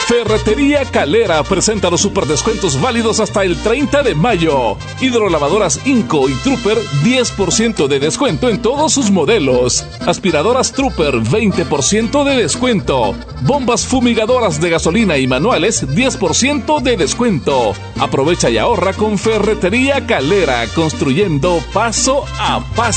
Ferretería Calera presenta los superdescuentos válidos hasta el 30 de mayo. Hidrolavadoras Inco y Trooper, 10% de descuento en todos sus modelos. Aspiradoras Trooper, 20% de descuento. Bombas fumigadoras de gasolina y manuales, 10% de descuento. Aprovecha y ahorra con Ferretería Calera, construyendo paso a paso.